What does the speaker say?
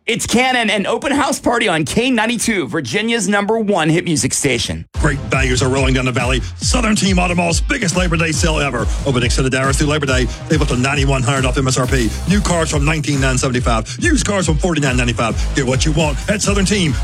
It's Cannon and Open House Party on K92, Virginia's #1 hit music station. Great values are rolling down the valley. Southern Team Auto Mall's biggest Labor Day sale ever. Opening extended hours through Labor Day. Save up to $9,100 off MSRP. New cars from $19,975. Used cars from $49.95. Get what you want at Southern Team.